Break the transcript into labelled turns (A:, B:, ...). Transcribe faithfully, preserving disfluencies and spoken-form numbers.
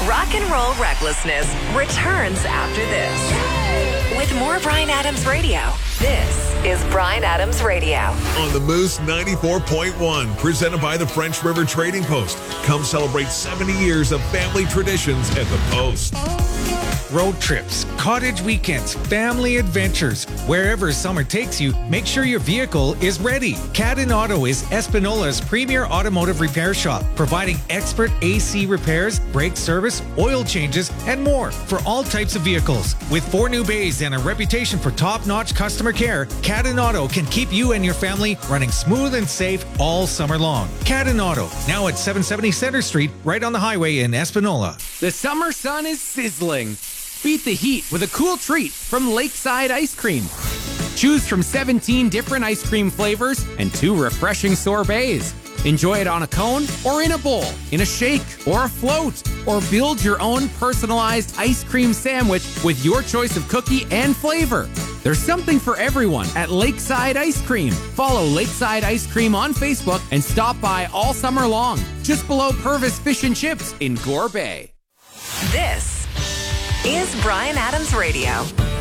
A: Rock and Roll Recklessness returns after this. With more Bryan Adams Radio, this is Bryan Adams Radio.
B: On the Moose ninety-four point one, presented by the French River Trading Post. Come celebrate seventy years of family traditions at the Post.
C: Road trips, cottage weekends, family adventures. Wherever summer takes you, make sure your vehicle is ready. Cadden Auto is Espinola's premier automotive repair shop, providing expert A C repairs, brake service, oil changes, and more for all types of vehicles. With four new bays and a reputation for top-notch customer care, Cadden Auto can keep you and your family running smooth and safe all summer long. Cadden Auto, now at seven seventy Center Street, right on the highway in Espanola.
D: The summer sun is sizzling. Beat the heat with a cool treat from Lakeside Ice Cream. Choose from seventeen different ice cream flavors and two refreshing sorbets. Enjoy it on a cone or in a bowl, in a shake or a float, or build your own personalized ice cream sandwich with your choice of cookie and flavor. There's something for everyone at Lakeside Ice Cream. Follow Lakeside Ice Cream on Facebook and stop by all summer long, just below Purvis Fish and Chips in Gore Bay.
A: This is Bryan Adams Radio.